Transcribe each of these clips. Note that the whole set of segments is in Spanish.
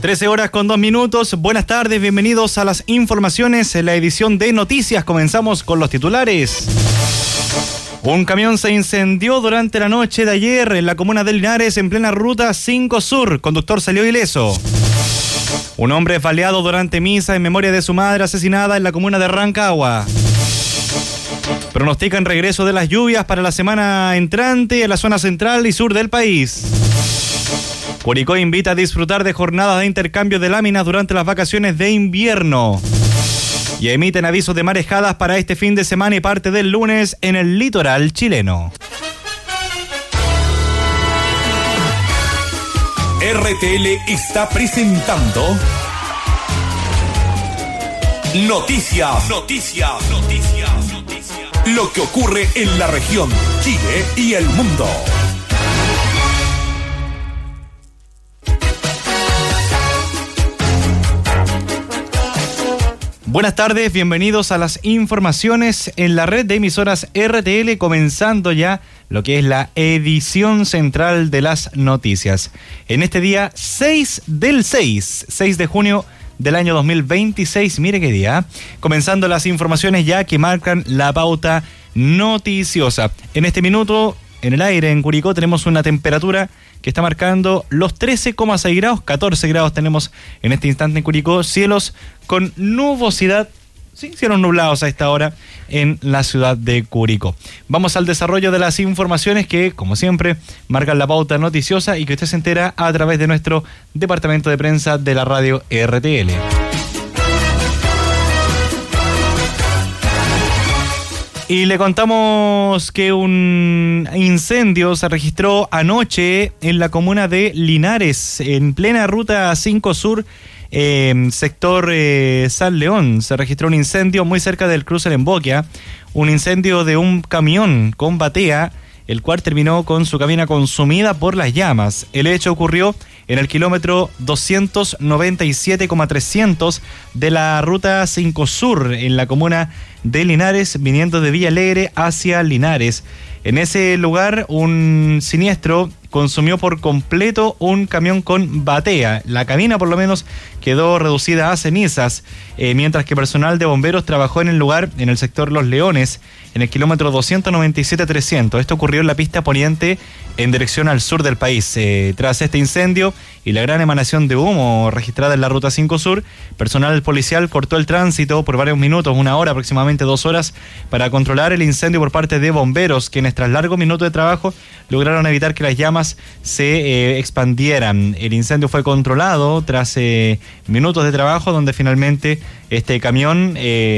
13:02. Buenas tardes, bienvenidos a las informaciones en la edición de noticias. Comenzamos con los titulares. Un camión se incendió durante la noche de ayer en la comuna de Linares en plena ruta 5 Sur. Conductor salió ileso. Un hombre es baleado durante misa en memoria de su madre asesinada en la comuna de Rancagua. Pronostican regreso de las lluvias para la semana entrante en la zona central y sur del país. Curicó invita a disfrutar de jornadas de intercambio de láminas durante las vacaciones de invierno. Y emiten avisos de marejadas para este fin de semana y parte del lunes en el litoral chileno. RTL está presentando Noticias. Lo que ocurre en la región, Chile y el mundo. Buenas tardes, bienvenidos a las informaciones en la red de emisoras RTL, comenzando ya lo que es la edición central de las noticias. En este día 6 de junio del año 2026, mire qué día, comenzando las informaciones ya que marcan la pauta noticiosa. En este minuto, en el aire, en Curicó, tenemos una temperatura que está marcando los 13,6 grados, 14 grados tenemos en este instante en Curicó, cielos con nubosidad, sí, cielos nublados a esta hora en la ciudad de Curicó. Vamos al desarrollo de las informaciones que, como siempre, marcan la pauta noticiosa y que usted se entera a través de nuestro departamento de prensa de la radio RTL. Y le contamos que un incendio se registró anoche en la comuna de Linares, en plena ruta 5 Sur, sector San León. Se registró un incendio muy cerca del cruce de Emboquia, un incendio de un camión con batea, el cual terminó con su cabina consumida por las llamas. El hecho ocurrió en el kilómetro 297,300 de la ruta 5 Sur, en la comuna de Linares, viniendo de Villa Alegre hacia Linares. En ese lugar, un siniestro consumió por completo un camión con batea. La cabina, por lo menos, quedó reducida a cenizas, mientras que personal de bomberos trabajó en el lugar, en el sector Los Leones, en el kilómetro 297,300. Esto ocurrió en la pista poniente en dirección al sur del país. Tras este incendio y la gran emanación de humo registrada en la ruta 5 Sur, personal policial cortó el tránsito por varios minutos, una hora, aproximadamente 2 horas, para controlar el incendio por parte de bomberos, quienes tras largos minutos de trabajo lograron evitar que las llamas se expandieran. El incendio fue controlado tras minutos de trabajo, donde finalmente este camión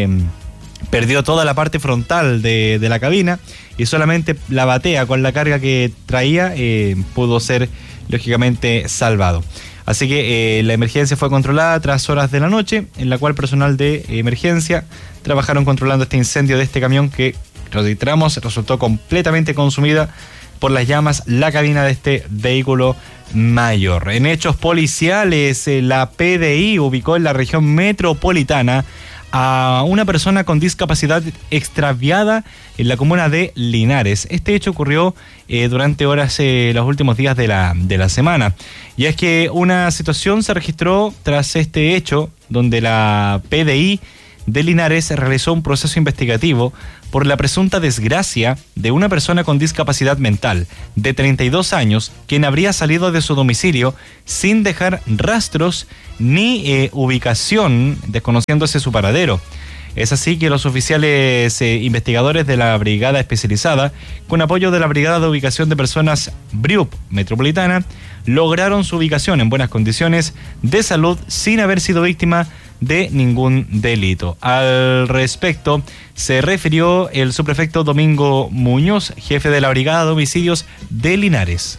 perdió toda la parte frontal de la cabina y solamente la batea con la carga que traía pudo ser lógicamente salvado. Así que la emergencia fue controlada tras horas de la noche, en la cual personal de emergencia trabajaron controlando este incendio de este camión que, registramos, resultó completamente consumida por las llamas la cabina de este vehículo mayor. En hechos policiales, la PDI ubicó en la región metropolitana a una persona con discapacidad extraviada en la comuna de Linares. Este hecho ocurrió durante horas, los últimos días de la semana. Y es que una situación se registró tras este hecho, donde la PDI de Linares realizó un proceso investigativo por la presunta desgracia de una persona con discapacidad mental de 32 años, quien habría salido de su domicilio sin dejar rastros ni ubicación, desconociéndose su paradero. Es así que los oficiales investigadores de la Brigada Especializada, con apoyo de la Brigada de Ubicación de Personas BRIUP Metropolitana, lograron su ubicación en buenas condiciones de salud sin haber sido víctima de ningún delito. Al respecto, se refirió el subprefecto Domingo Muñoz, jefe de la Brigada de Homicidios de Linares.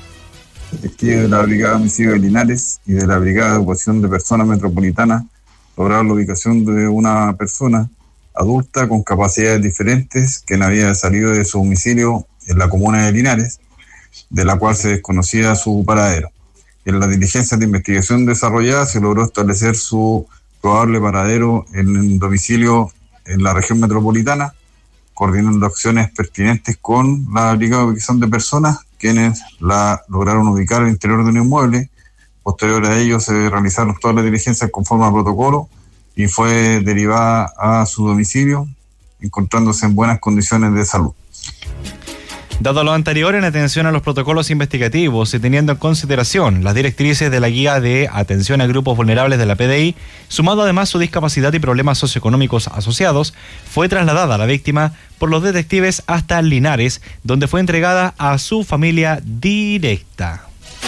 De la Brigada de Homicidios de Linares y de la Brigada de Ocupación de Personas Metropolitana lograron la ubicación de una persona adulta con capacidades diferentes que no había salido de su domicilio en la comuna de Linares, de la cual se desconocía su paradero. En las diligencias de investigación desarrolladas se logró establecer su probable paradero en un domicilio en la región metropolitana, coordinando acciones pertinentes con la Brigada de Ubicación de Personas, quienes la lograron ubicar al interior de un inmueble Posterior a ello se realizaron todas las diligencias conforme al protocolo y fue derivada a su domicilio, encontrándose en buenas condiciones de salud. Dado lo anterior, en atención a los protocolos investigativos y teniendo en consideración las directrices de la guía de atención a grupos vulnerables de la PDI, sumado además su discapacidad y problemas socioeconómicos asociados, fue trasladada la víctima por los detectives hasta Linares, donde fue entregada a su familia directa.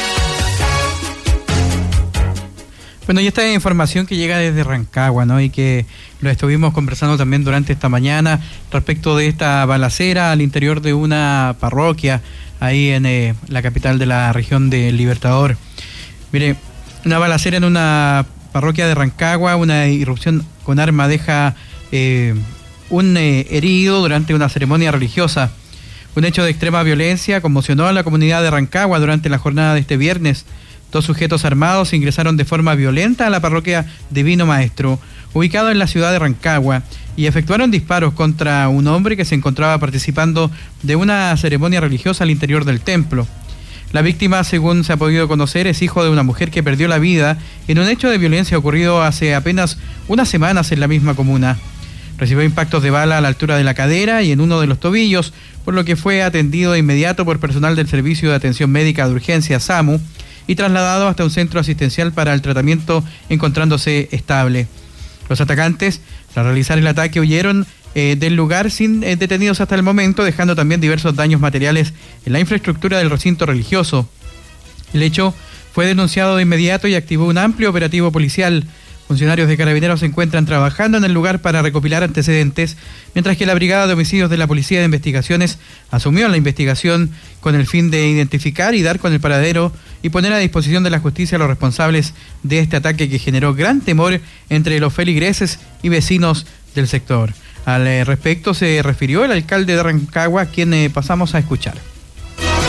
Bueno, y esta información que llega desde Rancagua, ¿no? Y que lo estuvimos conversando también durante esta mañana respecto de esta balacera al interior de una parroquia ahí en la capital de la región de Libertador. Mire, una balacera en una parroquia de Rancagua, una irrupción con arma deja un herido durante una ceremonia religiosa. Un hecho de extrema violencia conmocionó a la comunidad de Rancagua durante la jornada de este viernes. 2 sujetos armados ingresaron de forma violenta a la parroquia Divino Maestro, ubicado en la ciudad de Rancagua, y efectuaron disparos contra un hombre que se encontraba participando de una ceremonia religiosa al interior del templo. La víctima, según se ha podido conocer, es hijo de una mujer que perdió la vida en un hecho de violencia ocurrido hace apenas unas semanas en la misma comuna. Recibió impactos de bala a la altura de la cadera y en uno de los tobillos, por lo que fue atendido de inmediato por personal del Servicio de Atención Médica de Urgencia SAMU y trasladado hasta un centro asistencial para el tratamiento, encontrándose estable. Los atacantes, tras realizar el ataque, huyeron del lugar sin detenidos hasta el momento, dejando también diversos daños materiales en la infraestructura del recinto religioso. El hecho fue denunciado de inmediato y activó un amplio operativo policial. Funcionarios de Carabineros se encuentran trabajando en el lugar para recopilar antecedentes, mientras que la Brigada de Homicidios de la Policía de Investigaciones asumió la investigación con el fin de identificar y dar con el paradero y poner a disposición de la justicia a los responsables de este ataque que generó gran temor entre los feligreses y vecinos del sector. Al respecto se refirió el alcalde de Rancagua, quien pasamos a escuchar.